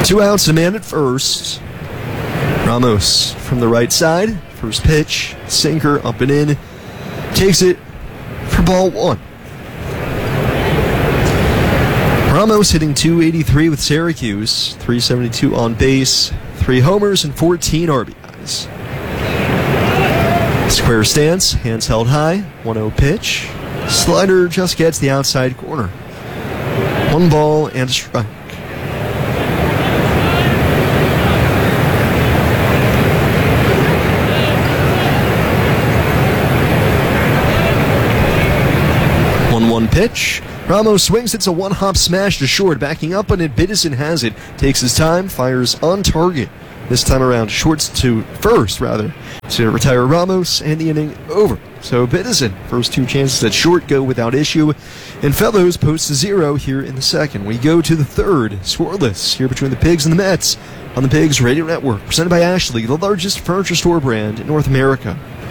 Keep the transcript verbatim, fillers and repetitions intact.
Two outs, a man at first. Ramos from the right side. First pitch, sinker up and in. Takes it for ball one. Ramos hitting two eighty-three with Syracuse, three seventy-two on base, three homers and fourteen R B Is. Square stance, hands held high, one oh pitch. Slider just gets the outside corner. One ball and a strike. one one pitch. Ramos swings, it's a one-hop smash to short. Backing up on it, Biddison has it. Takes his time, fires on target. This time around, shorts to first, rather, to retire Ramos, and the inning over. So Biddison, first two chances at short go without issue. And Fellows posts a zero here in the second. We go to the third, scoreless, here between the Pigs and the Mets on the Pigs Radio Network, presented by Ashley, the largest furniture store brand in North America.